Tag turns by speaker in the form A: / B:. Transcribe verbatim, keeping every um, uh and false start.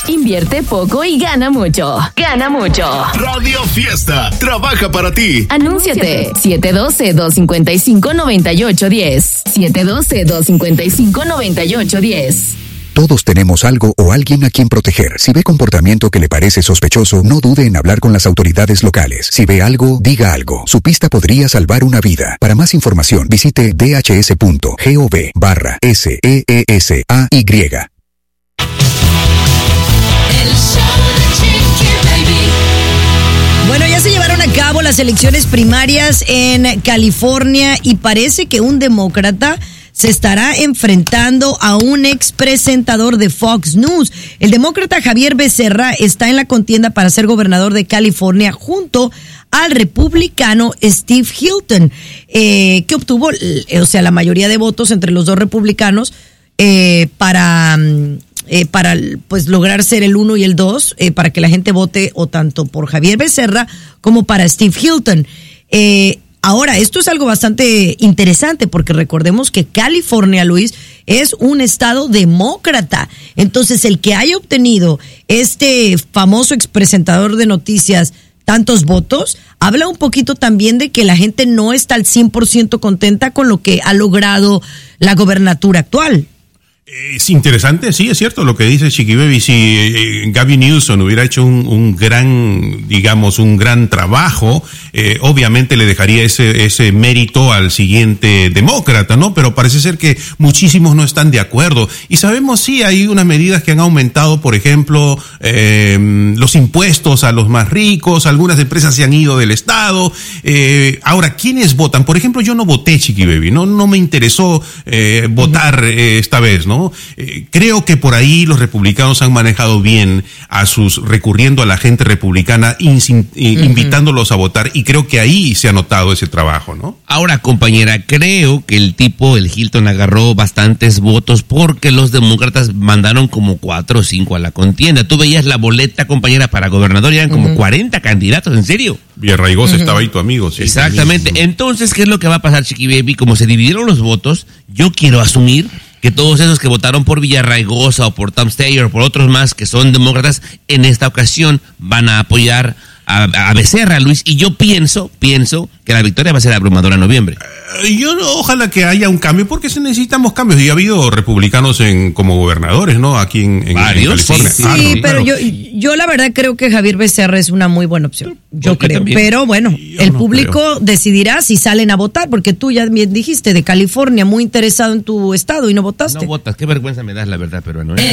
A: Invierte poco y gana mucho. Gana mucho.
B: Radio Fiesta trabaja para ti.
A: Anúnciate. siete uno dos, dos cinco cinco, nueve ocho uno cero. siete uno dos, dos cinco cinco, nueve ocho uno cero.
C: Todos tenemos algo o alguien a quien proteger. Si ve comportamiento que le parece sospechoso, no dude en hablar con las autoridades locales. Si ve algo, diga algo. Su pista podría salvar una vida. Para más información, visite dhs.gov barra S E E S A Y.
D: Bueno, ya se llevaron a cabo las elecciones primarias en California y parece que un demócrata se estará enfrentando a un ex presentador de Fox News. El demócrata Javier Becerra está en la contienda para ser gobernador de California junto al republicano Steve Hilton, eh, que obtuvo, o sea, la mayoría de votos entre los dos republicanos eh, para... Eh, para pues lograr ser el uno y el dos, eh, para que la gente vote o tanto por Javier Becerra como para Steve Hilton. Eh, ahora, esto es algo bastante interesante porque recordemos que California, Luis, es un estado demócrata. Entonces, el que haya obtenido este famoso expresentador de noticias tantos votos, habla un poquito también de que la gente no está al cien por ciento contenta con lo que ha logrado la gobernatura actual.
E: Es interesante, sí, es cierto lo que dice Chiqui Baby. Si eh, Gavin Newsom hubiera hecho un, un gran, digamos, un gran trabajo, eh, obviamente le dejaría ese ese mérito al siguiente demócrata, ¿no? Pero parece ser que muchísimos no están de acuerdo. Y sabemos, sí, hay unas medidas que han aumentado, por ejemplo, eh, los impuestos a los más ricos, algunas empresas se han ido del estado. Eh, ahora, ¿quiénes votan? Por ejemplo, yo no voté, Chiqui Baby, no, no me interesó eh, votar eh, esta vez, ¿no? Eh, creo que por ahí los republicanos han manejado bien a sus, recurriendo a la gente republicana, in, in, uh-huh. invitándolos a votar, y creo que ahí se ha notado ese trabajo, ¿no?
F: Ahora, compañera, creo que el tipo, el Hilton, agarró bastantes votos porque los demócratas mandaron como cuatro o cinco a la contienda. Tú veías la boleta, compañera, para gobernador y eran como uh-huh. cuarenta candidatos, ¿en serio?
E: Villarraigosa uh-huh. estaba ahí tu amigo. Sí,
F: exactamente. También. Entonces, ¿qué es lo que va a pasar, Chiqui Baby? Como se dividieron los votos, yo quiero asumir que todos esos que votaron por Villarraigosa o por Tom Steyer o por otros más que son demócratas, en esta ocasión van a apoyar a, a Becerra, Luis, y yo pienso, pienso que la victoria va a ser abrumadora en noviembre.
E: Uh, yo ojalá que haya un cambio, porque necesitamos cambios, y ha habido republicanos en como gobernadores, ¿no? Aquí en, en,
F: Varios,
E: en California.
D: Sí,
E: ah,
D: sí
E: no,
D: pero
E: claro.
D: yo, yo la verdad creo que Javier Becerra es una muy buena opción. Yo
F: Porque
D: creo,
F: también.
D: pero bueno,
E: Yo
D: el
E: no
D: público
E: creo.
D: decidirá si salen a votar, porque tú ya bien dijiste, de California, muy interesado en tu estado y no votaste.
F: No votas, qué vergüenza me das, la verdad, pero no.